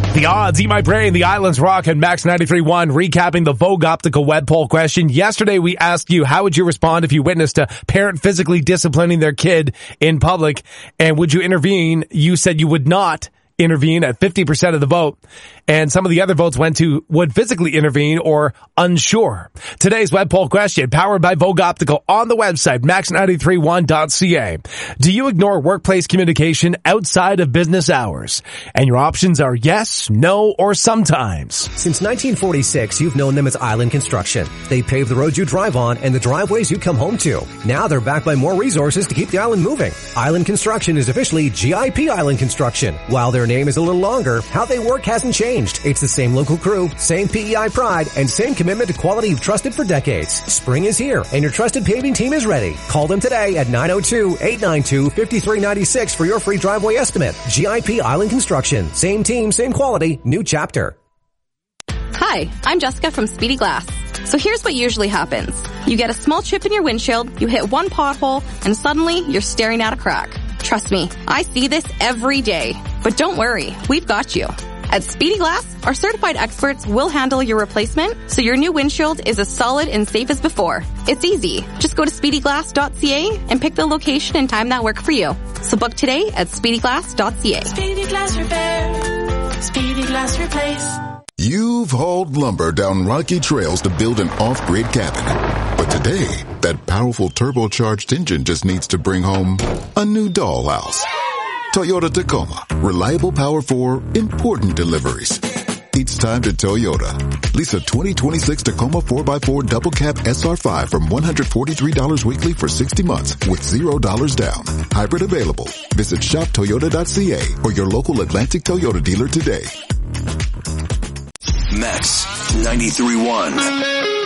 The Odds, Eat My Brain, The Islands Rock, and Max 93.1 recapping the Vogue Optical web poll question. Yesterday we asked you, how would you respond if you witnessed a parent physically disciplining their kid in public? And would you intervene? You said you would not intervene at 50% of the vote. And some of the other votes went to would physically intervene or unsure. Today's web poll question, powered by Vogue Optical on the website, max931.ca. Do you ignore workplace communication outside of business hours? And your options are yes, no, or sometimes. Since 1946, you've known them as Island Construction. They pave the roads you drive on and the driveways you come home to. Now they're backed by more resources to keep the island moving. Island Construction is officially GIP Island Construction. While their name is a little longer, how they work hasn't changed. It's the same local crew, same PEI pride, and same commitment to quality you've trusted for decades. Spring is here, and your trusted paving team is ready. Call them today at 902-892-5396 for your free driveway estimate. GIP Island Construction. Same team, same quality, new chapter. Hi, I'm Jessica from Speedy Glass. So here's what usually happens. You get a small chip in your windshield, you hit one pothole, and suddenly you're staring at a crack. Trust me, I see this every day. But don't worry, we've got you. At Speedy Glass, our certified experts will handle your replacement so your new windshield is as solid and safe as before. It's easy. Just go to speedyglass.ca and pick the location and time that work for you. So book today at speedyglass.ca. Speedy Glass Repair. Speedy Glass Replace. You've hauled lumber down rocky trails to build an off-grid cabin. But today, that powerful turbocharged engine just needs to bring home a new dollhouse. Toyota Tacoma. Reliable power for important deliveries. It's time to Toyota. Lease a 2026 Tacoma 4x4 double cab SR5 from $143 weekly for 60 months with $0 down. Hybrid available. Visit shoptoyota.ca or your local Atlantic Toyota dealer today. Max 93.1.